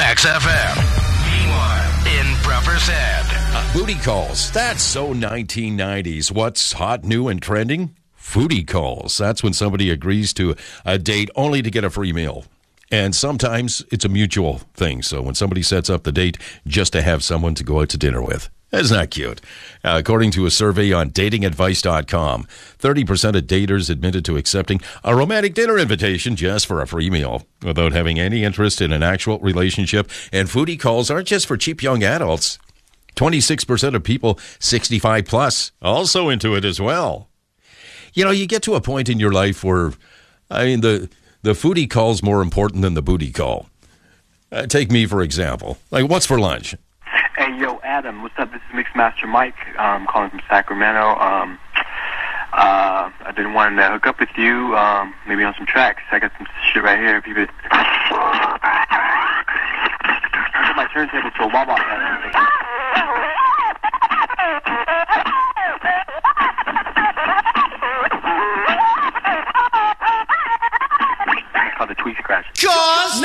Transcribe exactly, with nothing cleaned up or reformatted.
Max F M. Meanwhile, in Proper's head. Uh, booty calls. That's so nineteen nineties. What's hot, new, and trending? Foodie calls. That's when somebody agrees to a date only to get a free meal. And sometimes it's a mutual thing. So when somebody sets up the date just to have someone to go out to dinner with. That's not cute. Uh, according to a survey on dating advice dot com, thirty percent of daters admitted to accepting a romantic dinner invitation just for a free meal without having any interest in an actual relationship. And foodie calls aren't just for cheap young adults. twenty-six percent of people sixty-five plus also into it as well. You know, you get to a point in your life where, I mean, the, the foodie call's more important than the booty call. Uh, take me, for example. Like, what's for lunch? Hey, yo, Adam, what's up? This is Mixmaster Mike. I'm calling from Sacramento. Um, uh, I've been wanting to hook up with you, um, maybe on some tracks. I got some shit right here. If you could... I put my turntable to a wah-wah head. It's called the Tweak Scratch. Just